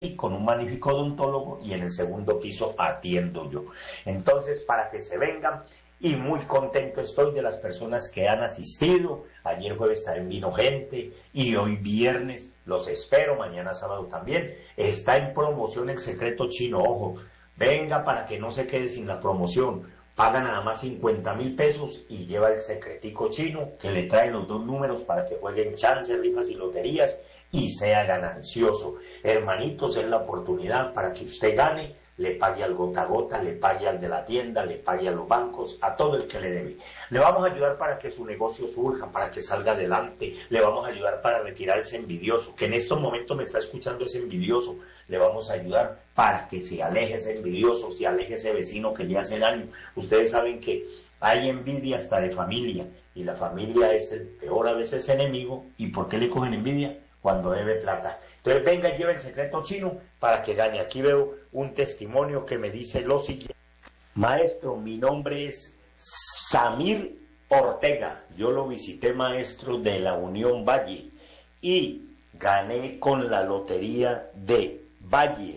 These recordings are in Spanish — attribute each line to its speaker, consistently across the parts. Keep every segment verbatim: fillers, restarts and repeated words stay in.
Speaker 1: con un magnífico odontólogo y en el segundo piso atiendo yo. Entonces, para que se vengan, y muy contento estoy de las personas que han asistido. Ayer jueves también vino gente y hoy viernes los espero, mañana sábado también. Está en promoción el secreto chino, ojo, venga para que no se quede sin la promoción. Paga nada más cincuenta mil pesos y lleva el secretico chino que le trae los dos números para que jueguen chances, rifas y loterías y sea ganancioso. Hermanitos, es la oportunidad para que usted gane, le pague al gota a gota, le pague al de la tienda, le pague a los bancos, a todo el que le debe. Le vamos a ayudar para que su negocio surja, para que salga adelante, le vamos a ayudar para retirar ese envidioso, que en estos momentos me está escuchando ese envidioso, le vamos a ayudar para que se aleje ese envidioso, se aleje ese vecino que le hace daño. Ustedes saben que hay envidia hasta de familia, y la familia es el peor a veces enemigo. ¿Y por qué le cogen envidia? Cuando debe plata. Entonces venga y lleve el secreto chino para que gane. Aquí veo un testimonio que me dice lo siguiente. Maestro, mi nombre es Samir Ortega. Yo lo visité, maestro, de la Unión Valle y gané con la lotería de Valle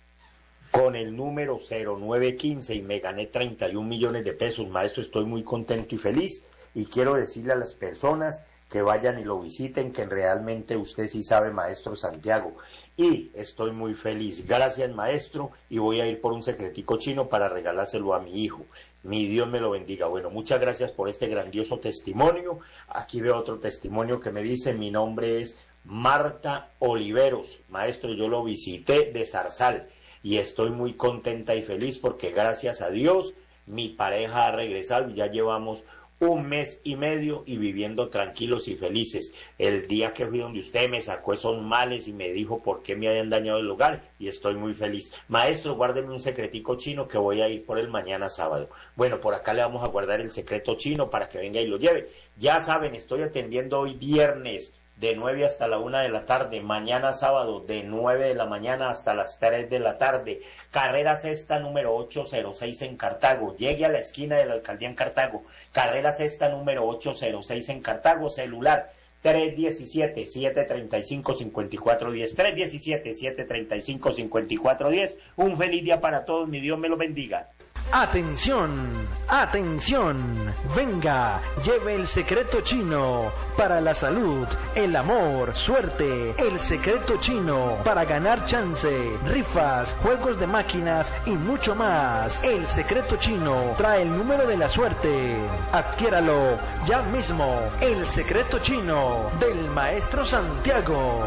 Speaker 1: con el número cero nueve quince y me gané treinta y un millones de pesos. Maestro, estoy muy contento y feliz y quiero decirle a las personas que vayan y lo visiten, que realmente usted sí sabe, maestro Santiago, y estoy muy feliz. Gracias, maestro, y voy a ir por un secretico chino para regalárselo a mi hijo. Mi Dios me lo bendiga. Bueno, muchas gracias por este grandioso testimonio. Aquí veo otro testimonio que me dice, mi nombre es Marta Oliveros. Maestro, yo lo visité de Zarzal y estoy muy contenta y feliz porque gracias a Dios mi pareja ha regresado y ya llevamos un mes y medio y viviendo tranquilos y felices. El día que fui donde usted me sacó esos males y me dijo por qué me habían dañado el hogar y estoy muy feliz. Maestro, guárdeme un secretico chino que voy a ir por él mañana sábado. Bueno, por acá le vamos a guardar el secreto chino para que venga y lo lleve. Ya saben, estoy atendiendo hoy viernes de nueve hasta la una de la tarde, mañana sábado de nueve de la mañana hasta las tres de la tarde, carrera sexta número ochocientos seis en Cartago, llegue a la esquina de la alcaldía en Cartago, carrera sexta número ochocientos seis en Cartago, celular tres uno siete, siete tres cinco, cinco cuatro uno cero, tres uno siete, siete tres cinco, cinco cuatro uno cero, un feliz día para todos, mi Dios me lo bendiga.
Speaker 2: Atención, atención, venga, lleve el secreto chino para la salud, el amor, suerte, el secreto chino para ganar chance, rifas, juegos de máquinas y mucho más. El secreto chino trae el número de la suerte. Adquiéralo ya mismo, el secreto chino del maestro Santiago.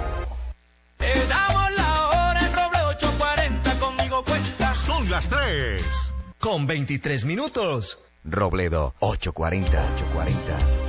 Speaker 3: Te damos la hora en Roble ocho cuarenta, conmigo cuenta.
Speaker 4: Son las tres.
Speaker 2: Con veintitrés minutos.
Speaker 4: Robledo ocho cuarenta, ocho cuarenta.